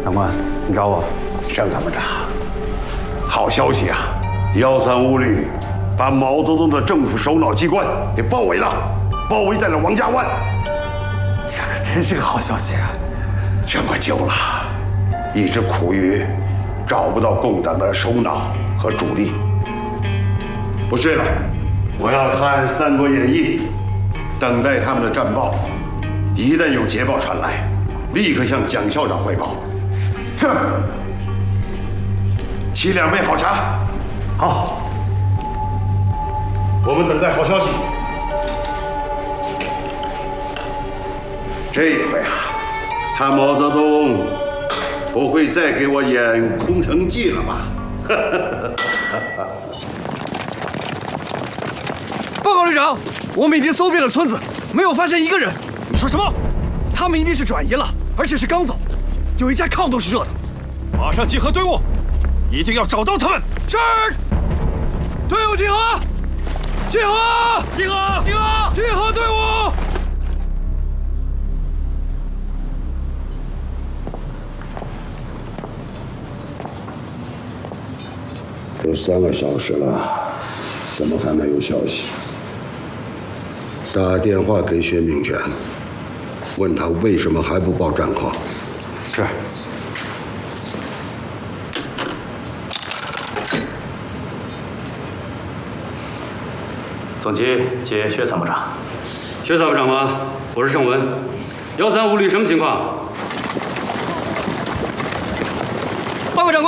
长官，你找我？ 盛参谋长，好消息啊！135旅把毛泽东的政府首脑机关给包围了，包围在了王家湾。 这可真是个好消息啊！ 这么久了，一直苦于找不到共党的首脑和主力。不睡了，我要看《三国演义》，等待他们的战报。一旦有捷报传来，立刻向蒋校长汇报。 是。 沏2杯好茶。 好。 我们等待好消息。这一回啊，他毛泽东不会再给我演空城计了吧？ 报告旅长，我们已经搜遍了村子，没有发现一个人。 你说什么？ 他们一定是转移了，而且是刚走。有一架炕都是热的。 马上集合队伍，一定要找到他们。 是。队伍集合！集合！ 集合！ 集合！集合队伍！ 都3个小时了，怎么还没有消息？打电话给薛明权，问他为什么还不报战况。 是。 总机接薛参谋长。薛参谋长吗？我是盛文。135旅什么情况？ 报告长官。